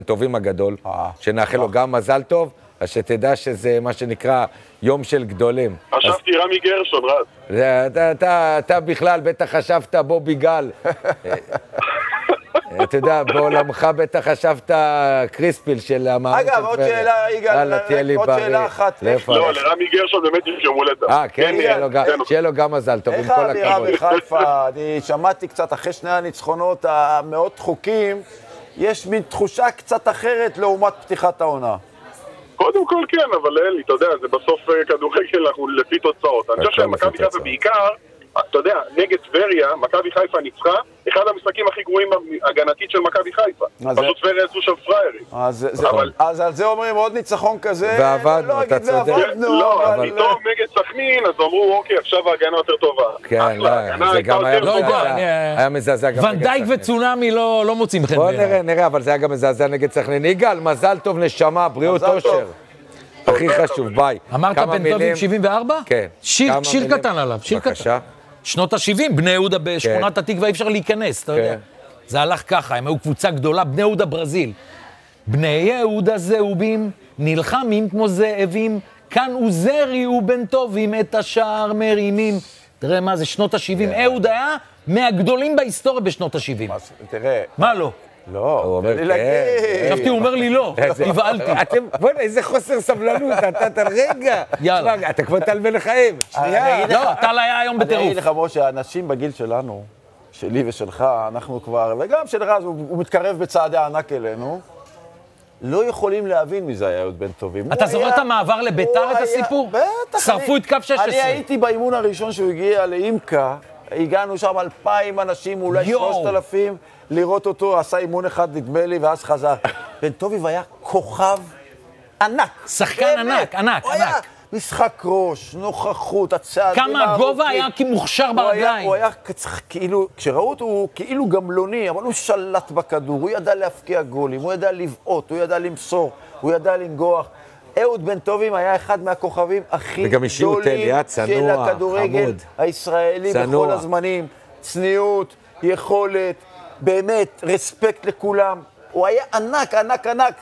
טובים הגדול, שנאחל לו גם מזל טוב, אז שתדע שזה מה שנקרא יום של גדולים. חשבתי רמי גרשון, רז. אתה בכלל בטח חשבת בובי גל. אתה יודע, בעולמך בטח חשבת קריספיל של המערכת. אגב, עוד שאלה, יגאל, עוד שאלה אחת. לא, לרמי גרשון באמת יש יום הולדת. כן, שיהיה לו גם מזל טוב, עם כל הכבוד. איך האווירה בחיפה? אני שמעתי קצת אחרי שני הניצחונות המאוד דחוקים, יש מין תחושה קצת אחרת לעומת פתיחת העונה. קודם כל כן, אבל אלי, אתה יודע, זה בסוף כדורגל, אנחנו לפי תוצאות. אני חושב שמכבי חיפה בעיקר, אתה יודע, נגד טבריה, מכבי חיפה ניצחה, אחד המשחקים הכי גרועים הגנתית של מכבי חיפה. פשוט טבריה עשו שם פריירים. אז על זה אומרים עוד ניצחון כזה, ועבדנו, אתה צודק. לא, פתאום נגד סכנין, אז אמרו, אוקיי, עכשיו ההגנה יותר טובה. כן, זה גם היה מזעזע. ונדייק וצונאמי לא מוצאים חן. בוא נראה, אבל זה היה גם מזעזע נגד סכנין. יגאל, מזל טוב, נשמה, בריאות, אושר. הכי חשוב, ביי. אמרת בן טובים 74? כן. שיר קטן עליו, שיר קטן. בבקשה. שנות ה-70, בני יהודה בשכונת התקווה, אי אפשר להיכנס, אתה יודע. זה הלך ככה, הם היו קבוצה גדולה, בני יהודה ברזיל. בני יהודה זהובים, נלחמים כמו זאבים, כאן עוזרי ובן טובים את השער מרימים. תראה מה זה, שנות ה-70. אהוד היה מהגדולים בהיסטוריה בשנות ה-70. תראה. מה לא? לא, הוא אומר, חשבתי, הוא אומר לי לא, הבעלתי. בוא, איזה חוסר סבלנות, אתה רגע. יאללה. אתה כבר טל בן החיים. שנייה. לא, טל היה היום בטירוף. אני אגיד לך, משה, האנשים בגיל שלנו, שלי ושלך, אנחנו כבר, וגם של רז, הוא מתקרב בצעדי ענק אלינו, לא יכולים להבין מי זה היה אהוד בן טובים. אתה זוכר את המעבר לביתר, את הסיפור? בטח. שרפו את קו 16. אני הייתי באימון הראשון שהוא הגיע לאימקה, הגענו שם 2,000 אנשים, אולי 3,000, לראות אותו, עשה אימון אחד נדמה לי, ואז חזר. בן טוביב היה כוכב ענק. שחקן ענק, ענק, ענק. משחק ראש, נוכחות, הצעדים. כמה הגובה היה כמוכשר ברגליים. הוא היה כאילו, כשראו אותו הוא כאילו גמלוני, אבל הוא שלט בכדור, הוא ידע להפקיע גולים, הוא ידע לבעוט, הוא ידע למסור, הוא ידע לנגוח. אהוד בן טובים היה אחד מהכוכבים הכי גדולים של הכדורגל הישראלי בכל הזמנים. צניעות, יכולת, באמת, רספקט לכולם. הוא היה ענק, ענק, ענק.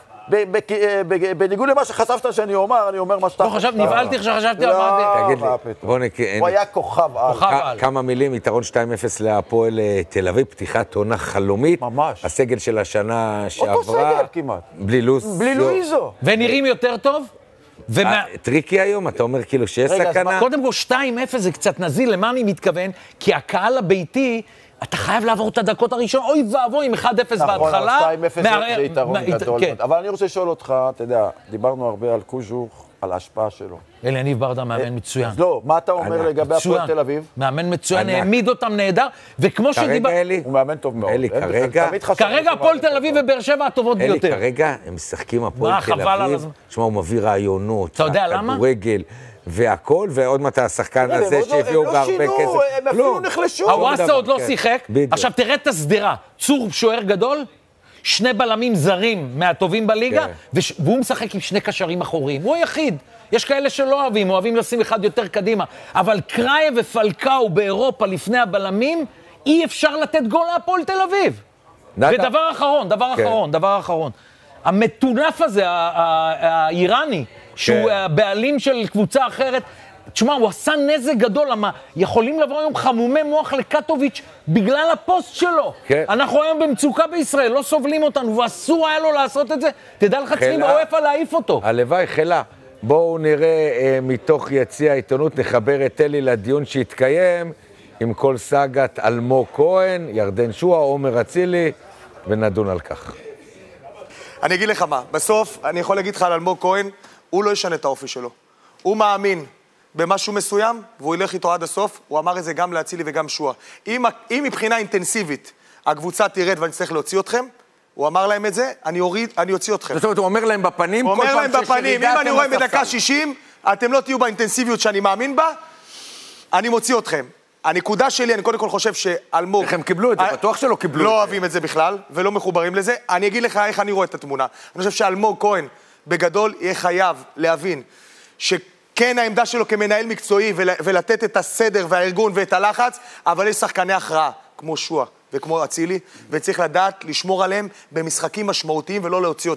בניגוד למה שחשבת שאני אומר, אני אומר מה שאתה... לא חשב, נבעלתי איך שחשבתי, אמרתי. תגיד לי, הוא היה כוכב על. כמה מילים, יתרון 2-0 להפועל תל אביב, פתיחת עונה חלומית. ממש. הסגל של השנה שעברה. אותו סגל כמעט. בלי לואיזו. ונראים יותר טוב? טריקי היום, אתה אומר כאילו שיש סכנה? קודם כל 2-0 זה קצת נזיל, למה אני מתכוון? כי הקהל הביתי... אתה חייב לעבור את הדקות הראשון, אוי ואבוי עם 1-0 בהתחלה. נכון, 2-0 זה יתרון גדול. אבל אני רוצה לשאול אותך, אתה יודע, דיברנו הרבה על קוז'וך, על ההשפעה שלו. אלי, יניב ברדה מאמן מצוין. אז לא, מה אתה אומר לגבי הפועל תל אביב? מאמן מצוין, העמיד אותם נהדר, וכמו שדיבר... כרגע, אלי? הוא מאמן טוב מאוד. אלי, כרגע הפועל תל אביב ובאר שבע הטובות ביותר. אלי, כרגע הם משחקים הפועל תל אביב. תשמע, הוא מביא רעיונות. אתה יודע למה? כדורגל. והכל, ועוד מעט השחקן הזה שהביאו בהרבה כסף. הם אפילו נחלשו. הוואסה עוד לא שיחק. עכשיו תראה את הסדרה. צור שוער גדול, 2 בלמים זרים מהטובים בליגה, והוא משחק עם 2 קשרים אחוריים. הוא היחיד. יש כאלה שלא אוהבים לשים אחד יותר קדימה. אבל קראי ופלקאו באירופה לפני הבלמים, אי אפשר לתת גול להפועל תל אביב. ודבר אחרון. המטונף הזה, האיראני, שהוא הבעלים של קבוצה אחרת, תשמע, הוא עשה נזק גדול, למה יכולים לבוא היום חמומי מוח לקטוביץ' בגלל הפוסט שלו. אנחנו היום במצוקה בישראל, לא סובלים אותנו, ואסור היה לו לעשות את זה. תדע לך, צריכים באופה להעיף אותו. הלוואי, חילה. בואו נראה מתוך יציע העיתונות, נחבר את אלי לדיון שהתקיים, עם כל סאגת אלמוג כהן, ירדן שועה, עומר אצילי, ונדון על כך. אני אגיד לך מה, בסוף אני יכול להגיד לך על אלמוג כהן, הוא לא ישנה את האופי שלו. הוא מאמין במשהו מסוים, והוא ילך איתו עד הסוף. הוא אמר את זה גם להצילי וגם שועה. אם מבחינה אינטנסיבית הקבוצה תירד ואני צריך להוציא אתכם, הוא אמר להם את זה, אני אוציא אתכם. זאת אומרת, הוא אומר להם בפנים, הוא אומר להם בפנים, אם אני רואה בדקה 60, אתם לא תהיו באינטנסיביות שאני מאמין בה, אני מוציא אתכם. הנקודה שלי, אני קודם כל חושב שאלמוג... איך הם קיבלו את זה? בטוח שלא קיבלו את זה. לא אוהבים את זה בכלל, ולא מחוברים לזה. אני אגיד לך איך אני רואה את התמונה. אני חושב שאלמוג כהן, בגדול, יהיה חייב להבין שכן העמדה שלו כמנהל מקצועי ולתת את הסדר והארגון ואת הלחץ, אבל יש שחקני הכרעה, כמו שועה וכמו אצילי, וצריך לדעת לשמור עליהם במשחקים משמעותיים ולא להוציא אותם.